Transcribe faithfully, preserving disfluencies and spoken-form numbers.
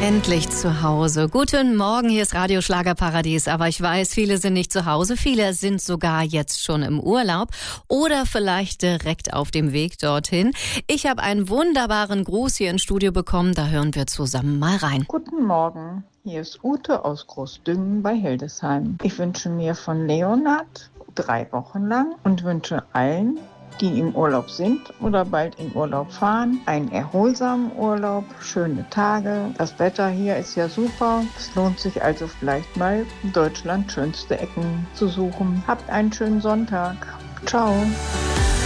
Endlich zu Hause. Guten Morgen, hier ist Radio Schlagerparadies. Aber ich weiß, viele sind nicht zu Hause. Viele sind sogar jetzt schon im Urlaub oder vielleicht direkt auf dem Weg dorthin. Ich habe einen wunderbaren Gruß hier ins Studio bekommen. Da hören wir zusammen mal rein. Guten Morgen, hier ist Ute aus Großdüngen bei Hildesheim. Ich wünsche mir von Leonhard drei Wochen lang und wünsche allen, die im Urlaub sind oder bald in Urlaub fahren, einen erholsamen Urlaub, schöne Tage. Das Wetter hier ist ja super. Es lohnt sich also vielleicht mal, Deutschlands schönste Ecken zu suchen. Habt einen schönen Sonntag. Ciao.